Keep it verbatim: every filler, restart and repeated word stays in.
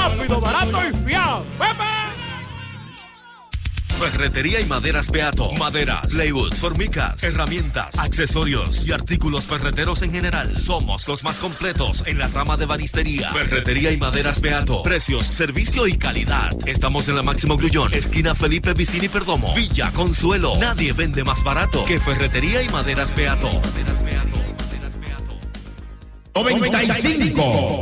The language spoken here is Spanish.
rápido, barato y fiado. ¡Pepe! Ferretería y maderas Beato. Maderas, plywood, formicas, herramientas, accesorios y artículos ferreteros en general. Somos los más completos en la rama de banistería. Ferretería y maderas Beato. Precios, servicio y calidad. Estamos en la Máximo Grullón, esquina Felipe Vicini Perdomo, Villa Consuelo. Nadie vende más barato que Ferretería y maderas Beato. noventa y cinco